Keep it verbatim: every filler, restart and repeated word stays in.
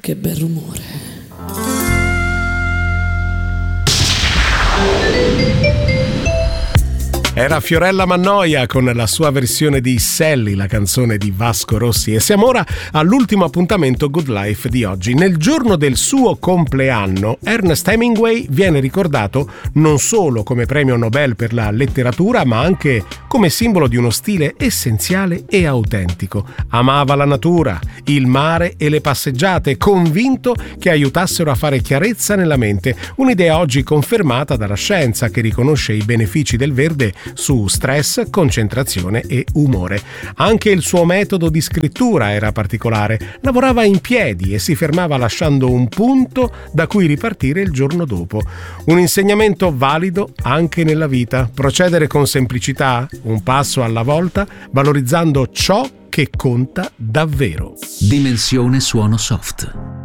Che bel rumore. Era Fiorella Mannoia con la sua versione di Sally, la canzone di Vasco Rossi, e siamo ora all'ultimo appuntamento Good Life di oggi. Nel giorno del suo compleanno, Ernest Hemingway viene ricordato non solo come premio Nobel per la letteratura, ma anche come simbolo di uno stile essenziale e autentico. Amava la natura, il mare e le passeggiate, convinto che aiutassero a fare chiarezza nella mente, un'idea oggi confermata dalla scienza che riconosce i benefici del verde su stress, concentrazione e umore. Anche il suo metodo di scrittura era particolare. Lavorava in piedi e si fermava lasciando un punto da cui ripartire il giorno dopo. Un insegnamento valido anche nella vita. Procedere con semplicità, un passo alla volta, valorizzando ciò che conta davvero. Dimensione Suono Soft.